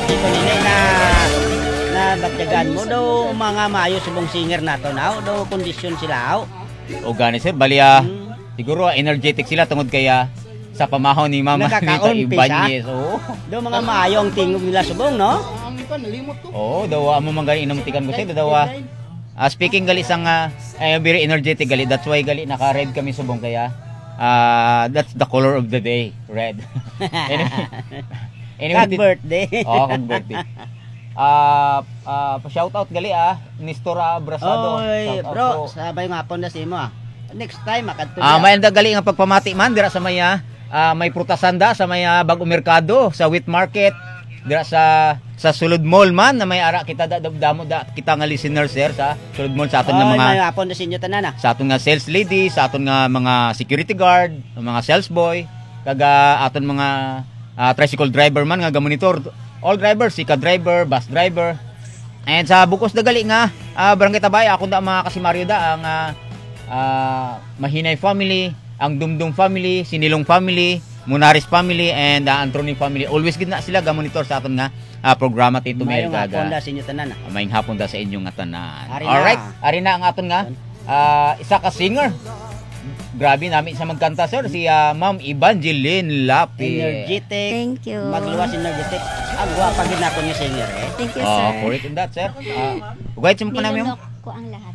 ito nila na batyagan mo daw mga maayo subong singer nato na daw kondisyon sila. O gani sir, bali siguro energetic sila tungod kaya sa pamahon ni Mama Nakakaon Ibanez. Oo. Daw mga maayo ang tingog nila subong, no? Oo, daw amo man gali inamtikan ko sir, daw speaking gali sang very energetic gali. That's why gali naka-red kami subong kaya that's the color of the day, red. Anyway, Kag birthday. kag birthday. Pa-shout out gali Nestor Abrasado. Oy, Shout out bro, po. sabay nga po na si mo. Next time makadto. May anda gali nga pagpamati man dira sa may prutasanda sa may Bago Merkado sa wheat market dira sa Sulod Mall man na may ara kita damo kita nga listeners sir sa Sulod Mall sa aton nga mga may hapon na sinyo tanan sa aton nga sales lady, sa aton nga mga security guard, mga sales boy, kaga aton mga tricycle driver man nga gamonitor all drivers, sika driver, bus driver. And sa Bukos Dagali nga Barangay Tabay ako da mga kasimaryo da ang Mahinay family, ang Dumdum family, Sinilong family, Munaris family and Antroni family. Always gid na sila gamonitor sa aton nga programa tito Mel kaga. Mayong hapon da sinyo tanan. Mayong hapon da sa inyong nga tanan. Ari Alright, ari na ang aton nga isa ka singer. Grabe namin sa magkanta sir si Ma'am Evangeline Lapid. Energetic. Thank you. Magluwas energetic. Agwa pa gid nako niya singer eh. Thank you, sir. Correct in that sir. Ugay mo pa namin. Nilunok ko ang lahat.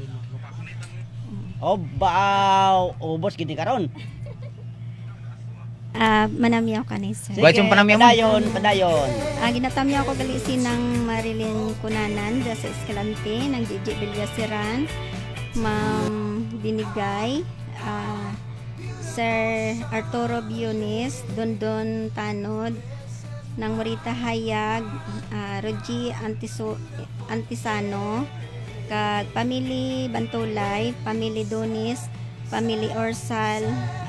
Baw, ubos gid ni karon. Manamyaw ka ni sir. Ugay mo pa namin. Padayon. Ginatamyaw ko gali sinang Marilyn Kunanan sa Escalante ng DJ Villasiran, Ma'am Binigay, Sir Arturo Bionis, Dondon Tanod, ng Morita Hayag, Rogie Antisano, kag Family Bantulay, Family Donis, Family Orsal,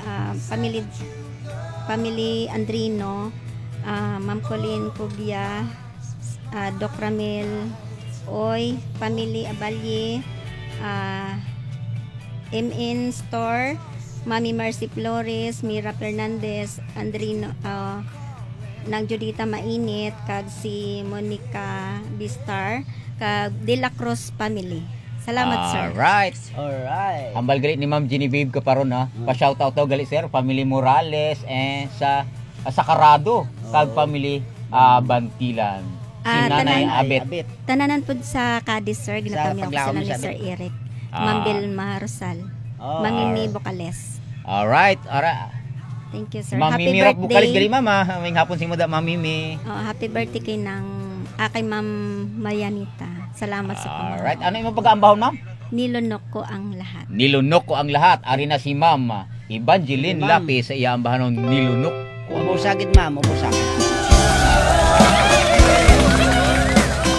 Family Andrino, Ma'am Colleen Cubia, Doc Ramil Oy, Family Abalye, MN Store, Mami Marcy Flores, Mira Fernandez, Andrino, ng Judita Mainit, kag si Monica Bistar, kag De La Cruz family. Salamat sir. Alright. Hambal gali ni Ma'am Genevieve ka paron Pa-shout out daw gali sir, family Morales and sa Sacarado, kag family Bantilan. Si Nanay Abet. Tananan pud sa Cadiz sir, ginatamyaw ko sila ni Sir Eric. Ma'am Belma Rosal. Ma'am Mimi Bocales. Alright. Thank you sir. Ma'am Happy Mimi birthday. Bocales gali mama. May hapon sing moda Ma'am Mimi. Happy birthday kay kay Ma'am Mayanita. Salamat sa pamamagitan. Alright. Ano imong pag-aambahon ma'am? Nilunok ko ang lahat. Nilunok ko ang lahat. Ari na si Ma'am Evangeline Lapid sa iyang ambahanon nilunok ko. Ubusagid ma'am, ubusagid.